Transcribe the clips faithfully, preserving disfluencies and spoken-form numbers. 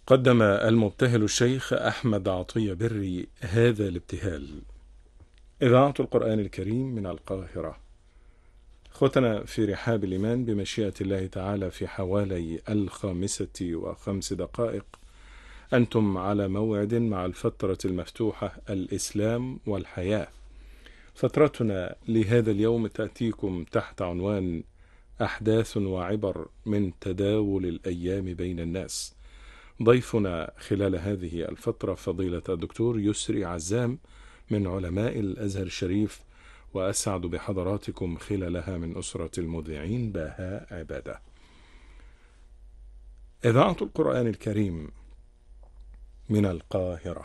قدم المبتهل الشيخ أحمد عطية بري هذا الابتهال. إذاعة القرآن الكريم من القاهرة. ختنا في رحاب الإيمان بمشيئة الله تعالى في حوالي الخامسة وخمس دقائق. أنتم على موعد مع الفترة المفتوحة الإسلام والحياة. فترتنا لهذا اليوم تأتيكم تحت عنوان أحداث وعبر من تداول الأيام بين الناس. ضيفنا خلال هذه الفترة فضيلة الدكتور يسري عزام من علماء الأزهر الشريف، وأسعد بحضراتكم خلالها من أسرة المذيعين باهاء عبادة. إذاعة القرآن الكريم من القاهرة.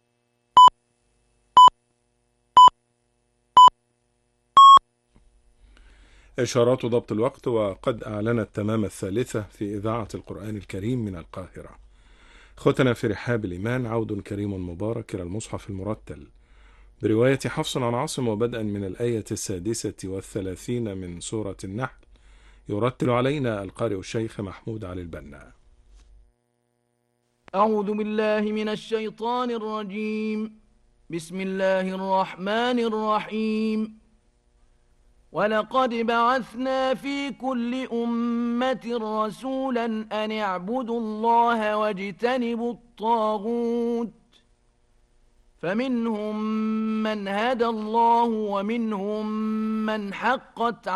إشارات ضبط الوقت، وقد أعلنت تمام الثالثة في إذاعة القرآن الكريم من القاهرة. ختنا في رحاب الإيمان عود كريم مبارك إلى المصحف المرتل برواية حفص عن عاصم، وبدءا من الآية السادسة والثلاثين من سورة النحل. يرتل علينا القارئ الشيخ محمود علي البنا. أعوذ بالله من الشيطان الرجيم. بسم الله الرحمن الرحيم. ولقد بعثنا في كل أمة رسولا أن اعبدوا الله واجتنبوا الطاغوت، فمنهم من هدى الله ومنهم من حقت